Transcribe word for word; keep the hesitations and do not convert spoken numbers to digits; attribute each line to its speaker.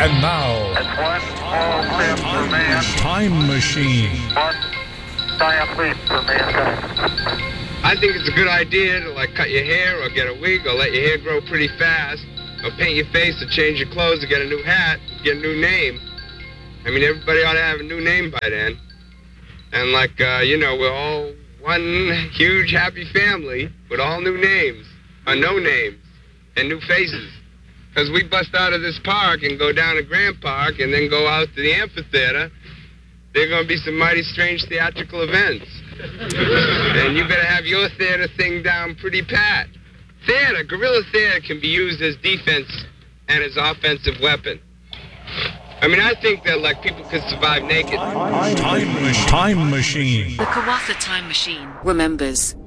Speaker 1: And now,
Speaker 2: That's one small step for man,
Speaker 1: Time Machine.
Speaker 2: one giant leap for mankind.
Speaker 3: I think it's a good idea to like cut your hair or get a wig or let your hair grow pretty fast or paint your face or change your clothes or get a new hat, get a new name. I mean, everybody ought to have a new name by then. And like, uh, you know, we're all one huge happy family with all new names or no names and new faces. Because we bust out of this park and go down to Grand Park and then go out to the amphitheater, there are going to be some mighty strange theatrical events. And you better have your theater thing down pretty pat. Theater, guerrilla theater can be used as defense and as offensive weapon. I mean, I think that, like, people could survive naked.
Speaker 1: Time Machine. Time Machine.
Speaker 4: The Kawatha Time Machine remembers.